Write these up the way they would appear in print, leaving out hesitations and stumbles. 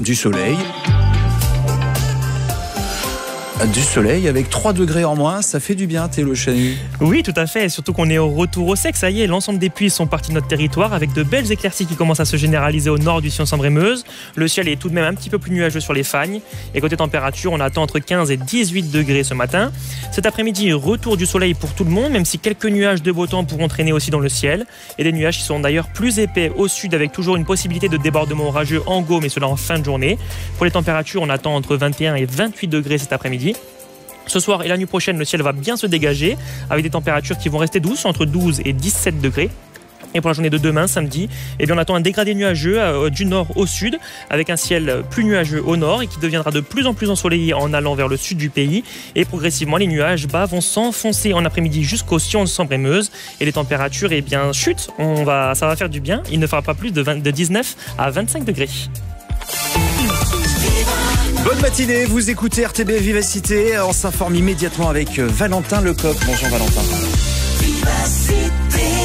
du soleil. Du soleil avec 3 degrés en moins, ça fait du bien, Théo Chanu. Oui, tout à fait, surtout qu'on est au retour au sec, ça y est, l'ensemble des pluies sont parties de notre territoire avec de belles éclaircies qui commencent à se généraliser au nord du Sion-Sambre-et-Meuse. Le ciel est tout de même un petit peu plus nuageux sur les Fagnes. Et côté température, on attend entre 15 et 18 degrés ce matin. Cet après-midi, retour du soleil pour tout le monde, même si quelques nuages de beau temps pourront traîner aussi dans le ciel. Et des nuages qui sont d'ailleurs plus épais au sud avec toujours une possibilité de débordement orageux en go, mais cela en fin de journée. Pour les températures, on attend entre 21 et 28 degrés cet après-midi. Ce soir et la nuit prochaine, le ciel va bien se dégager avec des températures qui vont rester douces, entre 12 et 17 degrés. Et pour la journée de demain, samedi, on attend un dégradé nuageux du nord au sud, avec un ciel plus nuageux au nord et qui deviendra de plus en plus ensoleillé en allant vers le sud du pays. Et progressivement, les nuages bas vont s'enfoncer en après-midi jusqu'au Sion-Sambre-et-Meuse. Et les températures chutent, ça va faire du bien. Il ne fera pas plus de 19 à 25 degrés. Bonne matinée, vous écoutez RTB Vivacité. On s'informe immédiatement avec Valentin Lecoq. Bonjour Valentin. Vivacité.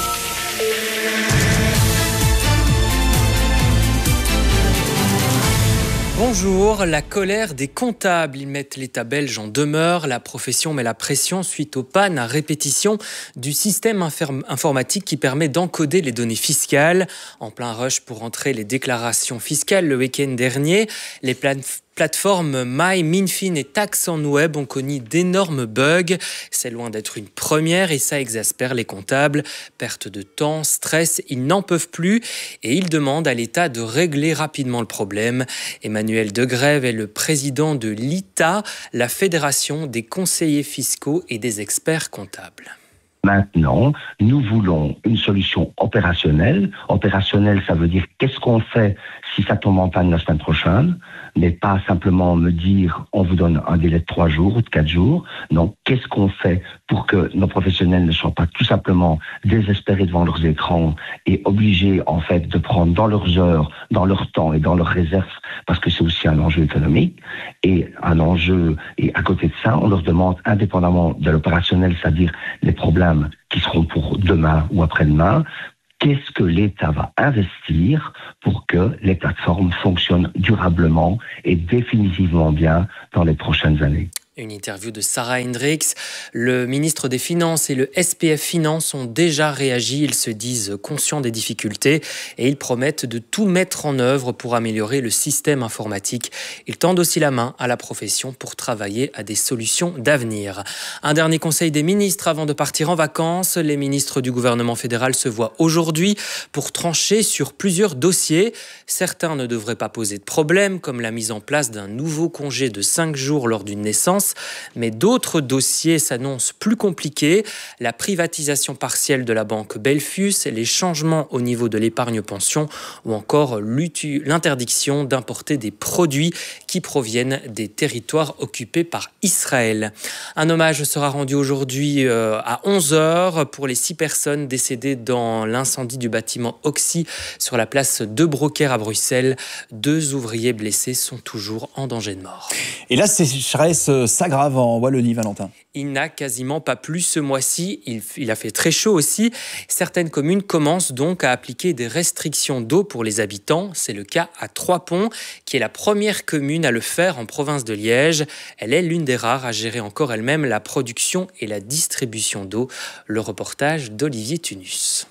Bonjour, la colère des comptables. Ils mettent l'État belge en demeure. La profession met la pression suite aux pannes à répétition du système informatique qui permet d'encoder les données fiscales. En plein rush pour entrer les déclarations fiscales le week-end dernier, les plateformes My, Minfin et Tax on Web ont connu d'énormes bugs. C'est loin d'être une première et ça exaspère les comptables. Perte de temps, stress, ils n'en peuvent plus et ils demandent à l'État de régler rapidement le problème. Emmanuel Degrève est le président de l'ITA, la Fédération des conseillers fiscaux et des experts comptables. Maintenant, nous voulons une solution opérationnelle. Opérationnelle, ça veut dire qu'est-ce qu'on fait si ça tombe en panne la semaine prochaine, mais pas simplement me dire on vous donne un délai de 3 jours ou de 4 jours. Non, qu'est-ce qu'on fait pour que nos professionnels ne soient pas tout simplement désespérés devant leurs écrans et obligés en fait de prendre dans leurs heures, dans leur temps et dans leurs réserves, parce que c'est aussi un enjeu économique et un enjeu, et à côté de ça, on leur demande indépendamment de l'opérationnel, c'est-à-dire les problèmes qui seront pour demain ou après-demain, qu'est-ce que l'État va investir pour que les plateformes fonctionnent durablement et définitivement bien dans les prochaines années. Une interview de Sarah Hendricks. Le ministre des Finances et le SPF Finance ont déjà réagi. Ils se disent conscients des difficultés et ils promettent de tout mettre en œuvre pour améliorer le système informatique. Ils tendent aussi la main à la profession pour travailler à des solutions d'avenir. Un dernier conseil des ministres avant de partir en vacances. Les ministres du gouvernement fédéral se voient aujourd'hui pour trancher sur plusieurs dossiers. Certains ne devraient pas poser de problème, comme la mise en place d'un nouveau congé de 5 jours lors d'une naissance. Mais d'autres dossiers s'annoncent plus compliqués. La privatisation partielle de la banque Belfius, les changements au niveau de l'épargne-pension ou encore l'interdiction d'importer des produits qui proviennent des territoires occupés par Israël. Un hommage sera rendu aujourd'hui à 11h pour les 6 personnes décédées dans l'incendie du bâtiment Oxy sur la place de Brocaire à Bruxelles. 2 ouvriers blessés sont toujours en danger de mort. Et là, sécheresse s'aggrave en Wallonie, Valentin. Il n'a quasiment pas plu ce mois-ci. Il a fait très chaud aussi. Certaines communes commencent donc à appliquer des restrictions d'eau pour les habitants. C'est le cas à Trois-Ponts, qui est la première commune à le faire en province de Liège. Elle est l'une des rares à gérer encore elle-même la production et la distribution d'eau. Le reportage d'Olivier Tunus.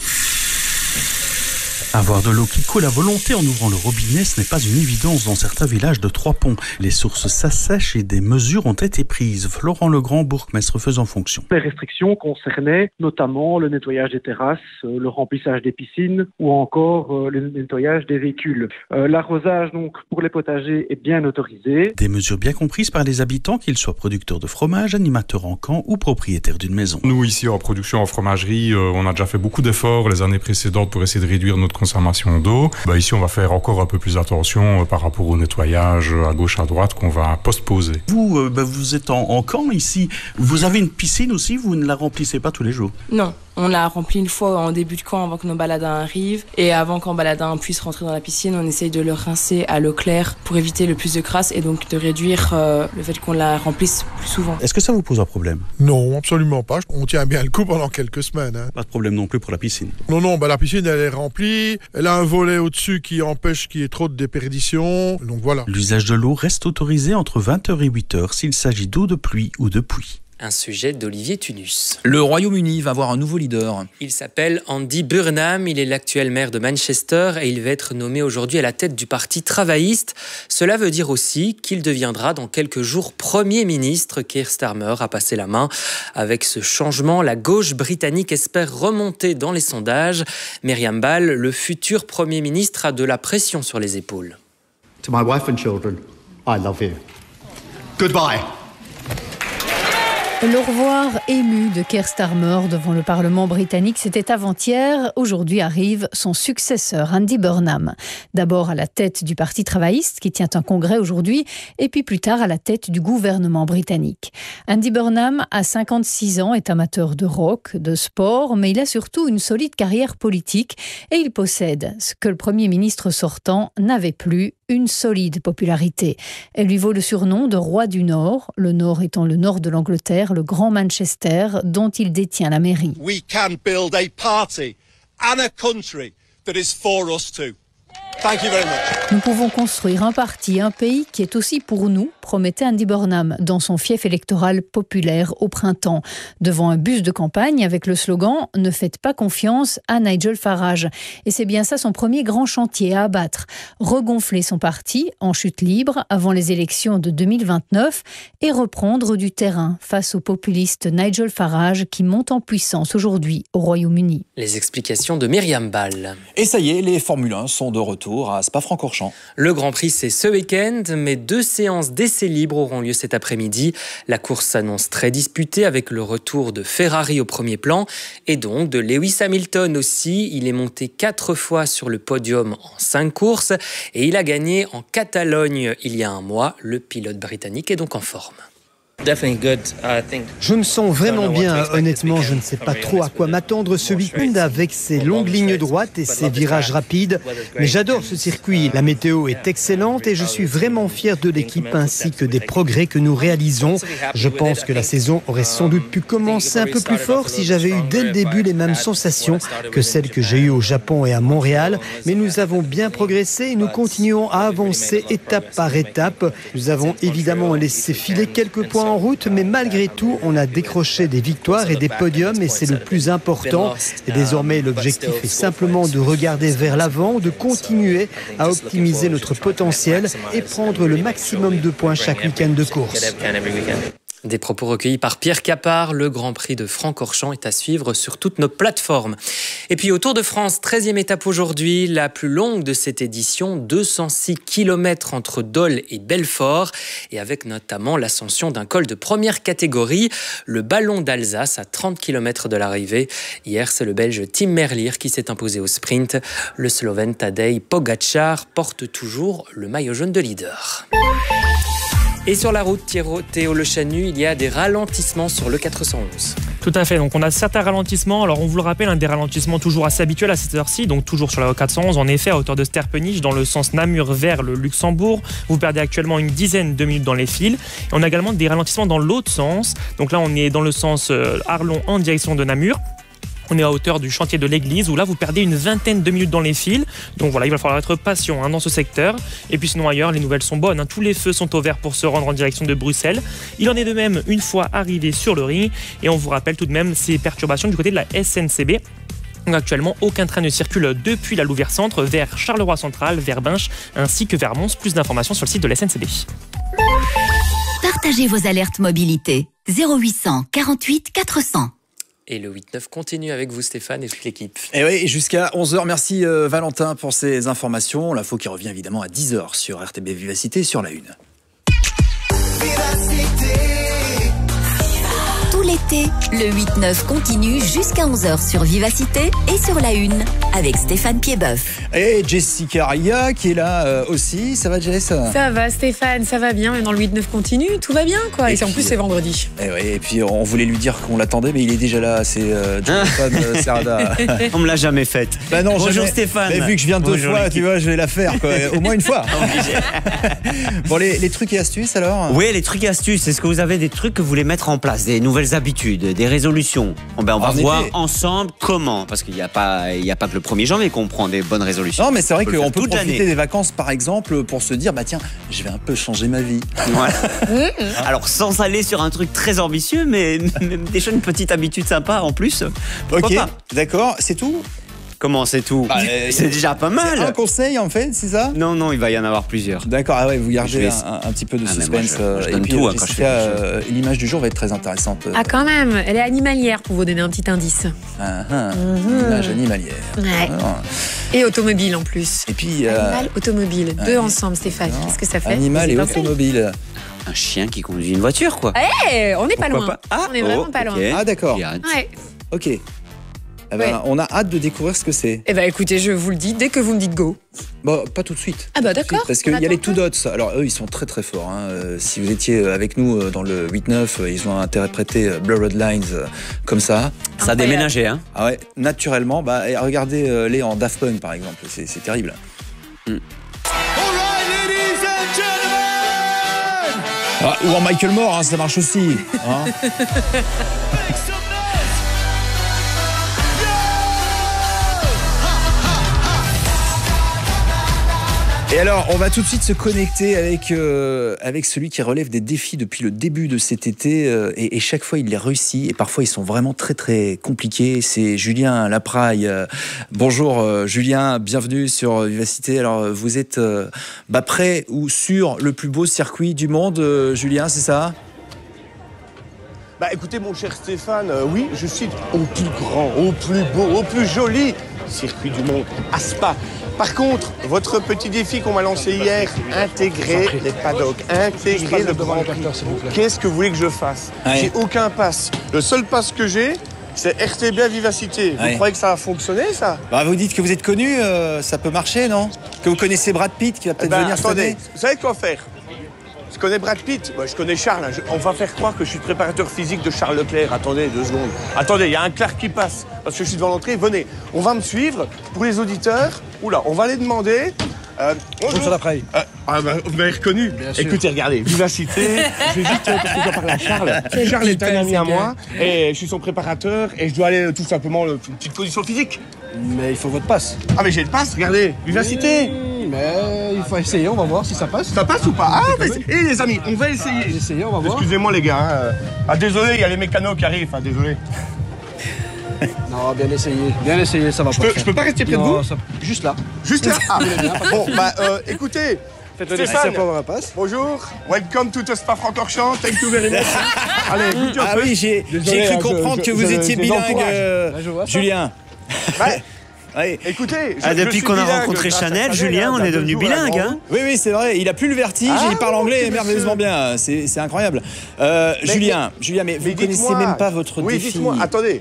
Avoir de l'eau qui coule à volonté en ouvrant le robinet, ce n'est pas une évidence dans certains villages de Trois-Ponts. Les sources s'assèchent et des mesures ont été prises. Florent Legrand, bourgmestre faisant fonction. Les restrictions concernaient notamment le nettoyage des terrasses, le remplissage des piscines ou encore le nettoyage des véhicules. L'arrosage donc pour les potagers est bien autorisé. Des mesures bien comprises par les habitants, qu'ils soient producteurs de fromage, animateurs en camp ou propriétaires d'une maison. Nous ici en production en fromagerie, on a déjà fait beaucoup d'efforts les années précédentes pour essayer de réduire notre consommation d'eau. Ici, on va faire encore un peu plus attention par rapport au nettoyage à gauche, à droite qu'on va postposer. Vous êtes en camp ici. Vous avez une piscine aussi, vous ne la remplissez pas tous les jours? Non. On l'a rempli une fois en début de camp avant que nos baladins arrivent. Et avant qu'un baladin puisse rentrer dans la piscine, on essaye de le rincer à l'eau claire pour éviter le plus de crasse et donc de réduire le fait qu'on la remplisse plus souvent. Est-ce que ça vous pose un problème? Non, absolument pas. On tient bien le coup pendant quelques semaines. Pas de problème non plus pour la piscine? Non, la piscine elle est remplie. Elle a un volet au-dessus qui empêche qu'il y ait trop de déperdition. Donc voilà. L'usage de l'eau reste autorisé entre 20h et 8h s'il s'agit d'eau de pluie ou de pluie. Un sujet d'Olivier Tunus. Le Royaume-Uni va avoir un nouveau leader. Il s'appelle Andy Burnham, il est l'actuel maire de Manchester et il va être nommé aujourd'hui à la tête du parti travailliste. Cela veut dire aussi qu'il deviendra dans quelques jours Premier ministre. Keir Starmer a passé la main. Avec ce changement, la gauche britannique espère remonter dans les sondages. Myriam Ball, le futur Premier ministre, a de la pression sur les épaules. To my wife and children, I love you. Goodbye. Le revoir ému de Keir Starmer devant le Parlement britannique, c'était avant-hier. Aujourd'hui arrive son successeur, Andy Burnham. D'abord à la tête du Parti travailliste, qui tient un congrès aujourd'hui, et puis plus tard à la tête du gouvernement britannique. Andy Burnham a 56 ans, est amateur de rock, de sport, mais il a surtout une solide carrière politique et il possède ce que le Premier ministre sortant n'avait plus, une solide popularité. Elle lui vaut le surnom de roi du Nord, le Nord étant le nord de l'Angleterre, le Grand Manchester, dont il détient la mairie. We can build a party and a country that is for us too. Thank you very much. Nous pouvons construire un parti, un pays qui est aussi pour nous, promettait Andy Burnham dans son fief électoral populaire au printemps, devant un bus de campagne avec le slogan « Ne faites pas confiance à Nigel Farage ». Et c'est bien ça son premier grand chantier à abattre, regonfler son parti en chute libre avant les élections de 2029 et reprendre du terrain face au populiste Nigel Farage qui monte en puissance aujourd'hui au Royaume-Uni. Les explications de Myriam Ball. Et ça y est, les Formule 1 sont de retour à Spa-Francorchamps. Le Grand Prix, c'est ce week-end, mais 2 séances d'essais libres auront lieu cet après-midi. La course s'annonce très disputée avec le retour de Ferrari au premier plan et donc de Lewis Hamilton aussi. Il est monté 4 fois sur le podium en 5 courses et il a gagné en Catalogne il y a un mois. Le pilote britannique est donc en forme. Je me sens vraiment bien, honnêtement, je ne sais pas trop à quoi m'attendre ce week-end avec ses longues lignes droites et ses virages rapides, mais j'adore ce circuit, la météo est excellente et je suis vraiment fier de l'équipe ainsi que des progrès que nous réalisons. Je pense que la saison aurait sans doute pu commencer un peu plus fort si j'avais eu dès le début les mêmes sensations que celles que j'ai eues au Japon et à Montréal, mais nous avons bien progressé et nous continuons à avancer étape par étape. Nous avons évidemment laissé filer quelques points en route, mais malgré tout, on a décroché des victoires et des podiums et c'est le plus important. Et désormais, l'objectif est simplement de regarder vers l'avant, de continuer à optimiser notre potentiel et prendre le maximum de points chaque week-end de course. Des propos recueillis par Pierre Capard. Le Grand Prix de Francorchamps est à suivre sur toutes nos plateformes. Et puis au Tour de France, 13e étape aujourd'hui, la plus longue de cette édition, 206 km entre Dole et Belfort, et avec notamment l'ascension d'un col de première catégorie, le Ballon d'Alsace à 30 km de l'arrivée. Hier, c'est le Belge Tim Merlier qui s'est imposé au sprint. Le Slovène Tadej Pogačar porte toujours le maillot jaune de leader. Et sur la route Théo Le Chanu, il y a des ralentissements sur le 411. Tout à fait, donc on a certains ralentissements. Alors on vous le rappelle, des ralentissements toujours assez habituels à cette heure-ci, donc toujours sur la 411, en effet à hauteur de Sterpenich dans le sens Namur vers le Luxembourg. Vous perdez actuellement une dizaine de minutes dans les fils. Et on a également des ralentissements dans l'autre sens. Donc là on est dans le sens Arlon en direction de Namur. On est à hauteur du chantier de l'église où là vous perdez une vingtaine de minutes dans les fils. Donc voilà, il va falloir être patient dans ce secteur. Et puis sinon ailleurs, les nouvelles sont bonnes. Tous les feux sont au vert pour se rendre en direction de Bruxelles. Il en est de même une fois arrivé sur le ring. Et on vous rappelle tout de même ces perturbations du côté de la SNCB. Donc actuellement, aucun train ne circule depuis la Louvière Centre vers Charleroi Central, vers Binche ainsi que vers Mons. Plus d'informations sur le site de la SNCB. Partagez vos alertes mobilité. 0800 48 400. Et le 8-9 continue avec vous Stéphane et toute l'équipe. Et oui, jusqu'à 11h. Merci Valentin pour ces informations. L'info qui revient évidemment à 10h sur RTB Vivacité sur la 1. Tous l'été. Le 8-9 continue jusqu'à 11h sur Vivacité et sur La Une avec Stéphane Piedboeuf. Et Jessica Ria qui est là aussi. Ça va, Jess? Ça va, Stéphane, ça va bien. Dans le 8-9 continue, tout va bien, quoi. Et en plus, c'est vendredi. Et puis, on voulait lui dire qu'on l'attendait, mais il est déjà là. C'est Jonathan Serrada. On me l'a jamais faite. Bah non, bonjour jamais. Stéphane. Mais vu que je viens 2 fois, tu vois, je vais la faire, quoi. Au moins une fois. Bon, les trucs et astuces alors? Oui, les trucs et astuces. Est-ce que vous avez des trucs que vous voulez mettre en place, des nouvelles habitudes, des résolutions? On va voir ensemble comment, parce qu'il n'y a pas que le 1er janvier qu'on prend des bonnes résolutions. Non, mais c'est vrai qu'on peut profiter des vacances, par exemple, pour se dire, bah tiens, je vais un peu changer ma vie. Ouais. Alors, sans aller sur un truc très ambitieux, mais déjà une petite habitude sympa en plus. Ok, d'accord, c'est tout? Comment c'est tout? C'est déjà pas mal. C'est un conseil en fait, c'est ça? Non, il va y en avoir plusieurs. D'accord, vous gardez un petit peu de suspense. Je donne tout quand je fais l'image du jour va être très intéressante. Ah quand même, elle est animalière pour vous donner un petit indice. Image animalière. Ouais. Et automobile en plus. Et puis animal, automobile, deux ensemble, Stéphane. Qu'est-ce que ça fait? Animal et automobile. Un chien qui conduit une voiture, quoi. On n'est pas loin. On est vraiment pas loin. Ah d'accord. Ouais. Ok. On a hâte de découvrir ce que c'est. Écoutez, je vous le dis dès que vous me dites go. Bon, pas tout de suite. Ah bah d'accord. Parce qu'il y a les Two Dots. Alors eux, ils sont très très forts. Si vous étiez avec nous dans le 8-9, ils ont interprété Blurred Lines comme ça. Ça a déménagé, hein. Ah ouais, naturellement. Regardez-les en Daft Punk par exemple. C'est terrible. Ou en Michael Moore, ça marche aussi. Et alors, on va tout de suite se connecter avec celui qui relève des défis depuis le début de cet été et chaque fois il les réussit et parfois ils sont vraiment très très compliqués. C'est Julien Lapraille. Bonjour Julien, bienvenue sur Vivacité. Alors vous êtes près ou sur le plus beau circuit du monde, Julien, c'est ça? Écoutez mon cher Stéphane, oui, je suis au plus grand, au plus beau, au plus joli circuit du monde, à Spa. Par contre, votre petit défi qu'on m'a lancé hier, intégrer les paddocks, intégrer le Grand Prix. Qu'est-ce que vous voulez que je fasse? J'ai aucun pass. Le seul pass que j'ai, c'est RTB Vivacité. Vous croyez que ça va fonctionner, ça? Vous dites que vous êtes connu, ça peut marcher, non? Que vous connaissez Brad Pitt qui va peut-être venir cette année? Vous savez quoi faire? Je connais Brad Pitt, je connais Charles. On va faire croire que je suis préparateur physique de Charles Leclerc. Attendez 2 secondes. Attendez, il y a un Clark qui passe. Parce que je suis devant l'entrée. Venez, on va me suivre. Pour les auditeurs, on va les demander. Bonjour. Vous m'avez reconnu. Écoutez, regardez, Vivacité. J'ai juste parce que je dois parler à Charles. Charles est un ami à moi. Et je suis son préparateur. Et je dois aller tout simplement une petite condition physique. Mais il faut votre passe. Ah mais j'ai le passe, regardez, Vivacité. Mais il faut essayer, on va voir si ça passe. Ça passe ou pas? Les amis, on va essayer. On va voir. Excusez-moi les gars. Désolé, il y a les mécanos qui arrivent. Désolé. Non, bien essayé, ça va pas. Je peux pas rester près de vous? Juste là. Juste là. Bon, écoutez. Stéphane, bonjour, welcome to Spa-Francorchamps, thank you very much. Allez, j'ai cru comprendre que vous étiez bilingue, Julien. Écoutez, depuis qu'on a rencontré Chanel, Julien, on est devenu bilingue. Oui, c'est vrai, il a plus le vertige et il parle anglais merveilleusement bien, c'est incroyable. Julien, mais vous ne connaissez même pas votre défi. Oui, dites-moi, attendez.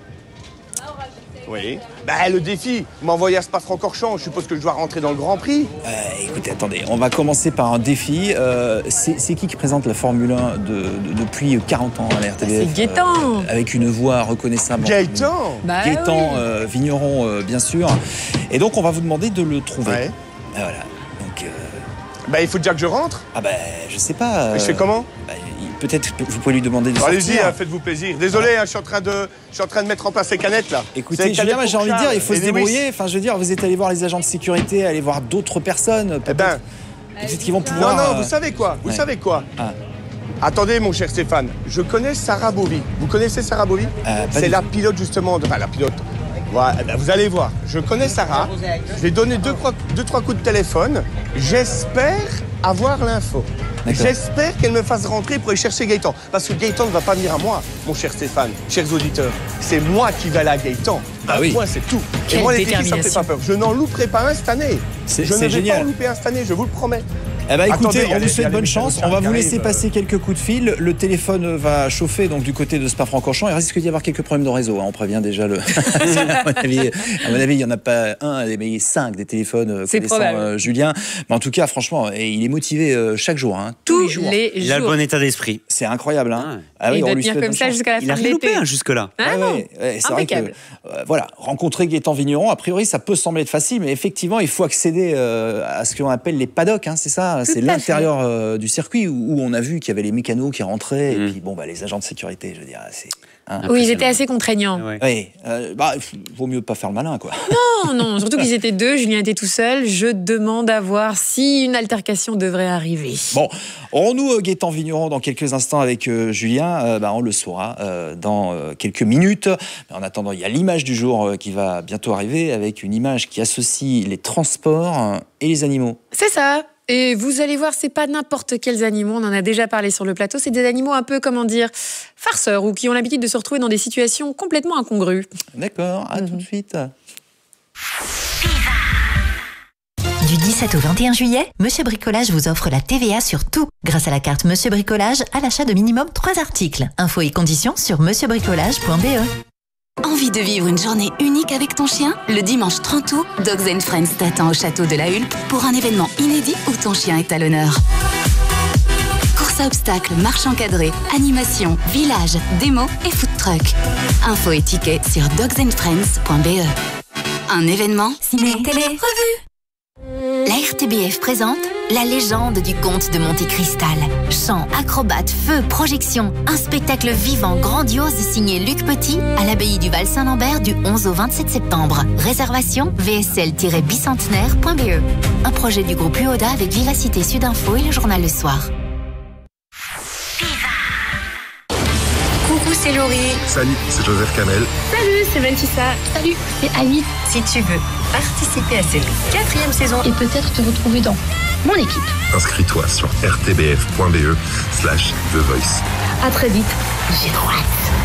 Oui. Le défi, m'envoyer à Spa-Francorchamps, je suppose que je dois rentrer dans le Grand Prix. Écoutez, attendez, on va commencer par un défi. C'est qui présente la Formule 1 depuis 40 ans à la RTBF? C'est Gaëtan. Avec une voix reconnaissable. Gaëtan Gaëtan, vigneron, bien sûr. Et donc, on va vous demander de le trouver. Voilà. Donc, il faut déjà que je rentre. Je sais pas. Je fais comment? Peut-être que vous pouvez lui demander de sortir. Allez-y, faites-vous plaisir. Désolé, je suis en train de mettre en place ces canettes là. Écoutez, Julien, j'ai envie de dire, il faut se débrouiller. Enfin, je veux dire, vous êtes allé voir les agents de sécurité, aller voir d'autres personnes. Peut-être qu'ils vont pouvoir. Non, vous savez quoi? Attendez, mon cher Stéphane, je connais Sarah Bovy. Vous connaissez Sarah Bovy? C'est la pilote justement. La pilote. Voilà, vous allez voir. Je connais Sarah. Je vais donner 2-3 coups de téléphone. J'espère avoir l'info. J'espère qu'elle me fasse rentrer pour aller chercher Gaëtan. Parce que Gaëtan ne va pas venir à moi, mon cher Stéphane, chers auditeurs. C'est moi qui vais aller à Gaëtan. Moi, c'est tout. Et moi, les défis, ça me fait pas peur. Je n'en louperai pas un cette année. Je ne vais pas en louper un cette année, je vous le promets. Eh ben, écoutez, Attendez, on vous il y souhaite a bonne les chance. mécanos On va qui vous laisser arrivent. passer quelques coups de fil. Le téléphone va chauffer donc du côté de Spa-Francorchamps. Il risque d'y avoir quelques problèmes de réseau. On prévient déjà le. à mon avis, il n'y en a pas un, mais 5 des téléphones connaissant Julien. Mais en tout cas, franchement, il est motivé chaque jour. Tous les jours. Il a le bon état d'esprit. C'est incroyable. Et il doit tenir comme ça jusqu'à la fin de l'été. Il a rien loupé jusque-là. C'est vrai que, voilà, rencontrer Gaëtan Vigneron, a priori, ça peut sembler être facile, mais effectivement, il faut accéder à ce qu'on appelle les paddocks, c'est ça, c'est l'intérieur du circuit où on a vu qu'il y avait les mécanos qui rentraient, et puis les agents de sécurité, je veux dire, c'est... Oui, ils étaient assez contraignants. Oui, vaut mieux pas faire le malin, quoi. Non, surtout qu'ils étaient 2, Julien était tout seul. Je demande à voir si une altercation devrait arriver. Bon, aurons-nous Gaëtan Vigneron dans quelques instants avec Julien? On le saura dans quelques minutes. Mais en attendant, il y a l'image du jour qui va bientôt arriver, avec une image qui associe les transports et les animaux. C'est ça. Et vous allez voir, c'est pas n'importe quels animaux, on en a déjà parlé sur le plateau, c'est des animaux un peu, farceurs ou qui ont l'habitude de se retrouver dans des situations complètement incongrues. D'accord, à tout de suite. Du 17 au 21 juillet, Monsieur Bricolage vous offre la TVA sur tout. Grâce à la carte Monsieur Bricolage, à l'achat de minimum 3 articles. Infos et conditions sur monsieurbricolage.be. Envie de vivre une journée unique avec ton chien? Le dimanche 30 août, Dogs & Friends t'attend au château de la Hulpe pour un événement inédit où ton chien est à l'honneur. Course à obstacles, marche encadrée, animation, village, démo et food truck. Infos et tickets sur dogsandfriends.be. Un événement ciné-télé revue. La RTBF présente La légende du comte de Monte Cristal. Chant, acrobates, feu, projection. Un spectacle vivant, grandiose signé Luc Petit à l'abbaye du Val-Saint-Lambert du 11 au 27 septembre. Réservation vsl-bicentenaire.be. Un projet du groupe UODA avec Vivacité Sud Info et le journal Le Soir. Coucou, c'est Laurie. Salut, c'est Joseph Kamel. Salut, c'est Vanessa. Salut, c'est Annie. Si tu veux participer à cette 4e saison et peut-être te retrouver dans mon équipe, inscris-toi sur rtbf.be/The Voice. À très vite, j'ai trop hâte.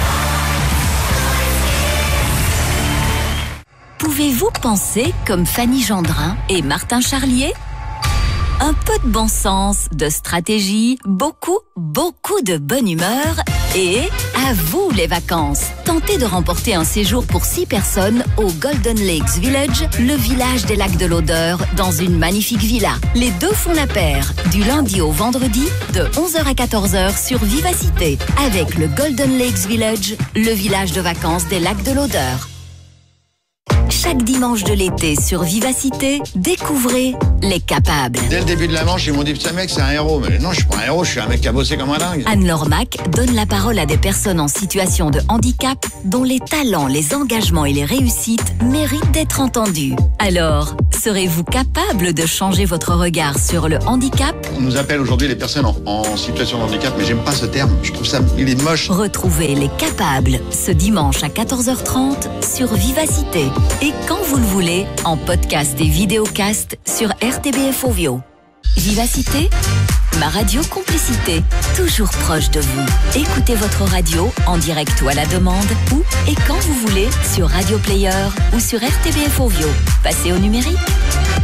Pouvez-vous penser comme Fanny Gendrin et Martin Charlier? Un peu de bon sens, de stratégie, beaucoup de bonne humeur et à vous les vacances. Tentez de remporter un séjour pour 6 personnes au Golden Lakes Village, le village des lacs de l'Odeur, dans une magnifique villa. Les deux font la paire, du lundi au vendredi, de 11h à 14h sur Vivacité, avec le Golden Lakes Village, le village de vacances des lacs de l'Odeur. Chaque dimanche de l'été sur Vivacité, découvrez les capables. Dès le début de la manche, ils m'ont dit « Ce mec, c'est un héros ». Mais non, je suis pas un héros, je suis un mec qui a bossé comme un dingue. Anne-Laure Mac donne la parole à des personnes en situation de handicap dont les talents, les engagements et les réussites méritent d'être entendus. Alors, serez-vous capable de changer votre regard sur le handicap? On nous appelle aujourd'hui les personnes en situation de handicap, mais j'aime pas ce terme. Je trouve ça, il est moche. Retrouvez les capables ce dimanche à 14h30 sur Vivacité. Et quand vous le voulez, en podcast et vidéocast sur RTBF Ovio. Vivacité, ma radio complicité, toujours proche de vous. Écoutez votre radio en direct ou à la demande, où et quand vous voulez, sur Radio Player ou sur RTBF Ovio. Passez au numérique.